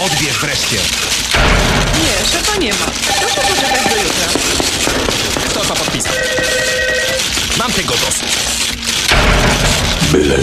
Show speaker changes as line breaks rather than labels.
Odbierz wreszcie.
Nie, szefa nie ma. Proszę poczekać do jutra.
Kto to podpisał? Mam tego dosyć.
Byle